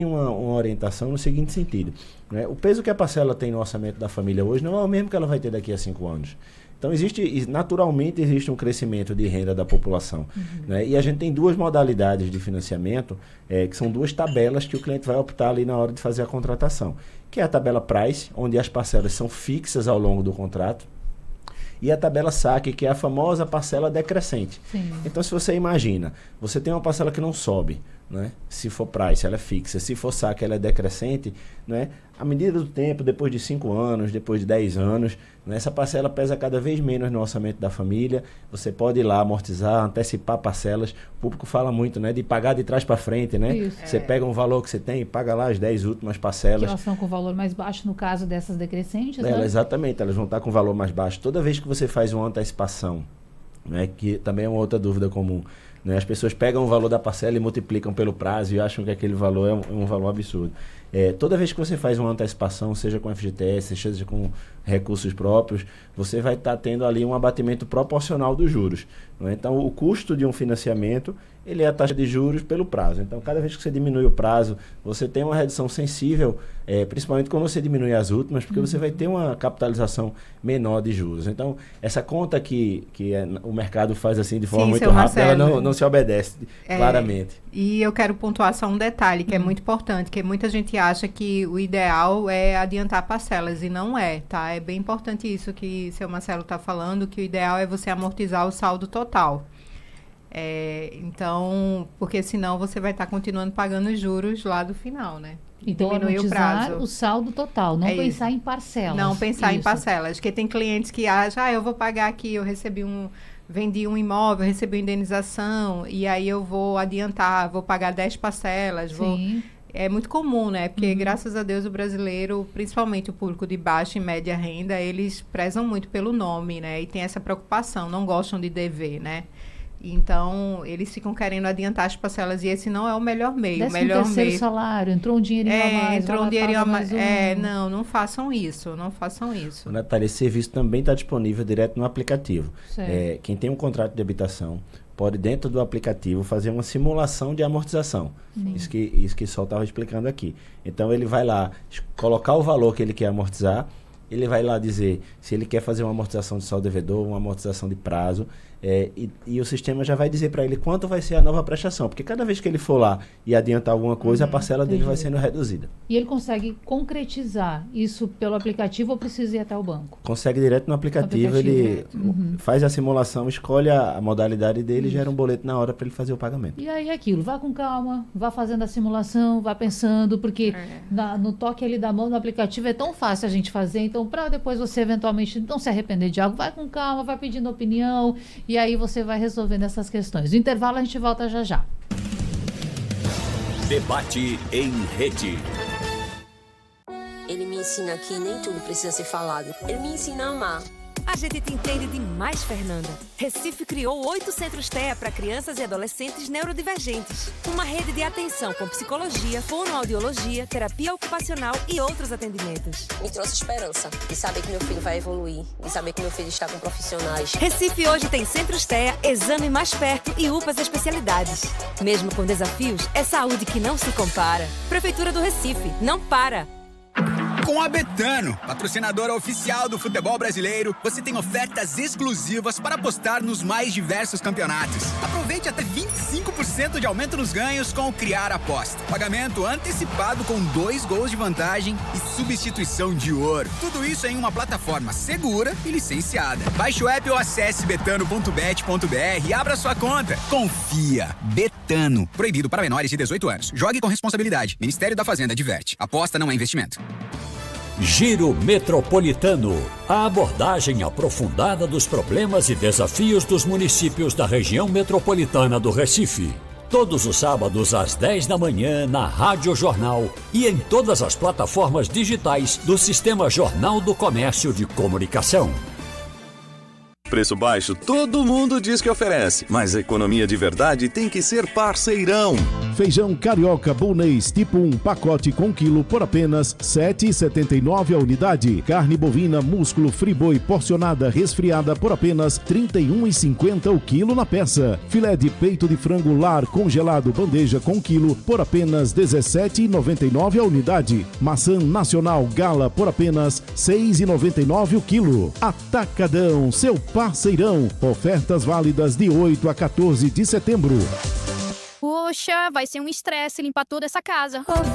uma orientação no seguinte sentido, né? O peso que a parcela tem no orçamento da família hoje não é o mesmo que ela vai ter daqui a 5 anos. Então, naturalmente existe um crescimento de renda da população. Né? E a gente tem 2 modalidades de financiamento, que são 2 tabelas que o cliente vai optar ali na hora de fazer a contratação, que é a tabela Price, onde as parcelas são fixas ao longo do contrato, e a tabela saque, que é a famosa parcela decrescente. Sim. Então, se você imagina, você tem uma parcela que não sobe, né? Se for price, ela é fixa. Se for saque, ela é decrescente, né? À medida do tempo, depois de 5 anos, depois de 10 anos, né? Essa parcela pesa cada vez menos no orçamento da família. Você pode ir lá amortizar, antecipar parcelas. O público fala muito, né? De pagar de trás para frente, né? Isso. Você pega um valor que você tem e paga lá as 10 últimas parcelas. Que elas são com valor mais baixo no caso dessas decrescentes, né? Exatamente, elas vão estar com valor mais baixo. Toda vez que você faz uma antecipação, né? Que também é uma outra dúvida comum, né? As pessoas pegam o valor da parcela e multiplicam pelo prazo e acham que aquele valor é um valor absurdo. Toda vez que você faz uma antecipação, seja com FGTS, seja com recursos próprios, você vai estar tendo ali um abatimento proporcional dos juros. Né? Então, o custo de um financiamento, ele é a taxa de juros pelo prazo. Então, cada vez que você diminui o prazo, você tem uma redução sensível, principalmente quando você diminui as últimas, porque você vai ter uma capitalização menor de juros. Então, essa conta que o mercado faz assim de forma muito rápida, ela não se obedece claramente. E eu quero pontuar só um detalhe que é muito importante, que muita gente acha que o ideal é adiantar parcelas, e não é, tá? É bem importante isso que o seu Marcelo está falando, que o ideal é você amortizar o saldo total. Então, porque senão você vai estar continuando pagando os juros lá do final, né? Então, diminuir o prazo. O saldo total, não pensar em parcelas. Não pensar em parcelas, porque tem clientes que acham, eu vou pagar aqui, vendi um imóvel, recebi uma indenização, e aí eu vou adiantar, vou pagar 10 parcelas. É muito comum, né? Porque, graças a Deus, o brasileiro, principalmente o público de baixa e média renda, eles prezam muito pelo nome, né? E tem essa preocupação, não gostam de dever, né? Então, eles ficam querendo adiantar as parcelas, e esse não é o melhor meio. O melhor meio... salário, entrou um dinheirinho a mais. Entrou um dinheirinho a mais. Não façam isso, não façam isso. Natália, esse serviço também está disponível direto no aplicativo. Quem tem um contrato de habitação pode, dentro do aplicativo, fazer uma simulação de amortização. Isso que o Sol estava explicando aqui. Então, ele vai lá colocar o valor que ele quer amortizar, ele vai lá dizer se ele quer fazer uma amortização de saldo devedor, uma amortização de prazo, e o sistema já vai dizer para ele quanto vai ser a nova prestação, porque cada vez que ele for lá e adiantar alguma coisa, a parcela dele vai sendo reduzida. E ele consegue concretizar isso pelo aplicativo ou precisa ir até o banco? Consegue direto no aplicativo, ele faz a simulação, escolhe a modalidade dele e gera um boleto na hora para ele fazer o pagamento. E aí é aquilo, vá com calma, vá fazendo a simulação, vá pensando, porque no toque ali da mão no aplicativo é tão fácil a gente fazer, então para depois você eventualmente não se arrepender de algo, vai com calma, vai pedindo opinião, e aí você vai resolvendo essas questões. No intervalo a gente volta já já. Debate em rede. Ele me ensina que nem tudo precisa ser falado. Ele me ensina a amar. A gente te entende demais, Fernanda. Recife criou 8 centros TEA para crianças e adolescentes neurodivergentes. Uma rede de atenção com psicologia, fonoaudiologia, terapia ocupacional e outros atendimentos. Me trouxe esperança de saber que meu filho vai evoluir, de saber que meu filho está com profissionais. Recife hoje tem centros TEA, exame mais perto e UPAs especialidades. Mesmo com desafios, é saúde que não se compara. Prefeitura do Recife, não para! Com a Betano, patrocinadora oficial do futebol brasileiro, você tem ofertas exclusivas para apostar nos mais diversos campeonatos. Aproveite até 25% de aumento nos ganhos com o Criar Aposta. Pagamento antecipado com 2 gols de vantagem e substituição de ouro. Tudo isso em uma plataforma segura e licenciada. Baixe o app ou acesse betano.bet.br e abra sua conta. Confia. Betano. Proibido para menores de 18 anos. Jogue com responsabilidade. Ministério da Fazenda adverte. Aposta não é investimento. Giro Metropolitano. A abordagem aprofundada dos problemas e desafios dos municípios da região metropolitana do Recife. Todos os sábados às 10 da manhã na Rádio Jornal e em todas as plataformas digitais do Sistema Jornal do Comércio de Comunicação. Preço baixo, todo mundo diz que oferece, mas a economia de verdade tem que ser Parceirão. Feijão carioca bolonês tipo 1, pacote com quilo por apenas R$ 7,79 a unidade. Carne bovina músculo friboi porcionada resfriada por apenas R$ 31,50 o quilo na peça. Filé de peito de frango lar congelado bandeja com quilo por apenas R$ 17,99 a unidade. Maçã nacional gala por apenas R$ 6,99 o quilo. Atacadão, seu parceirão. Ofertas válidas de 8 a 14 de setembro. Poxa, vai ser um estresse limpar toda essa casa.